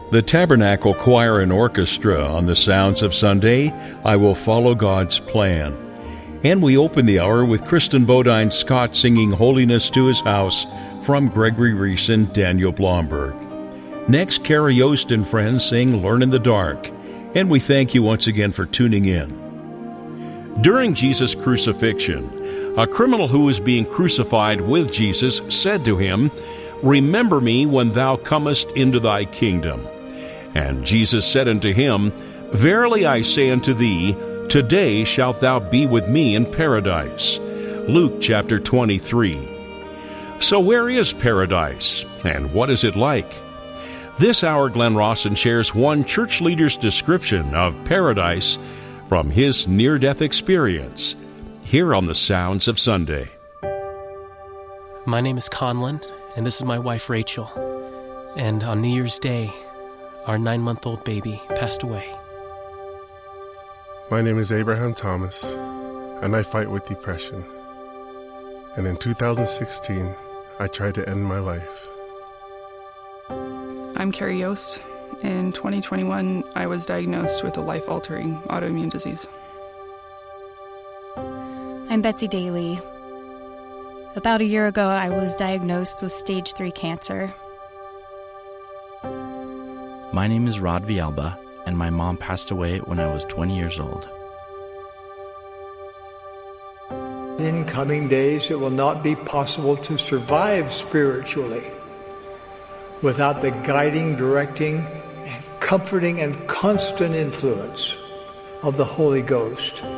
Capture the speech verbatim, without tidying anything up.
The Tabernacle Choir and Orchestra on the Sounds of Sunday, I Will Follow God's Plan. And we open the hour with Kristen Bodine Scott singing Holiness to His House from Gregory Reese and Daniel Blomberg. Next, Carrie Yost and friends sing Learn in the Dark. And we thank you once again for tuning in. During Jesus' crucifixion, a criminal who was being crucified with Jesus said to him, "Remember me when thou comest into thy kingdom." And Jesus said unto him, "Verily I say unto thee, today shalt thou be with me in paradise." Luke chapter twenty-three. So where is paradise, and what is it like? This hour, Glenn Rawson shares one church leader's description of paradise from his near-death experience, here on the Sounds of Sunday. My name is Conlon, and this is my wife Rachel. And on New Year's Day, our nine-month-old baby passed away. My name is Abraham Thomas, and I fight with depression. And in two thousand sixteen, I tried to end my life. I'm Carrie Yost. In twenty twenty-one, I was diagnosed with a life-altering autoimmune disease. I'm Betsy Daly. About a year ago, I was diagnosed with stage three cancer. My name is Rod Villalba, and my mom passed away when I was twenty years old. In coming days, it will not be possible to survive spiritually without the guiding, directing, and comforting and constant influence of the Holy Ghost.